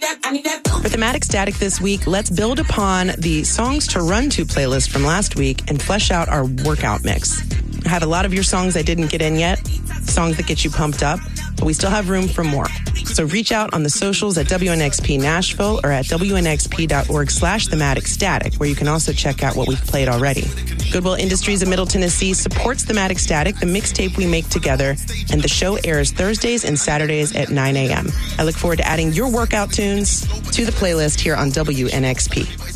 For Thematic Static this week, let's build upon the Songs to Run To playlist from last week and flesh out our workout mix. I have a lot of your songs I didn't get in yet, songs that get you pumped up, but we still have room for more. So reach out on the socials at WNXP Nashville or at WNXP.org/Thematic Static, where you can also check out what we've played already. Goodwill Industries of Middle Tennessee supports Thematic Static, the mixtape we make together, and the show airs Thursdays and Saturdays at 9 a.m. I look forward to adding your workout tunes to the playlist here on WNXP.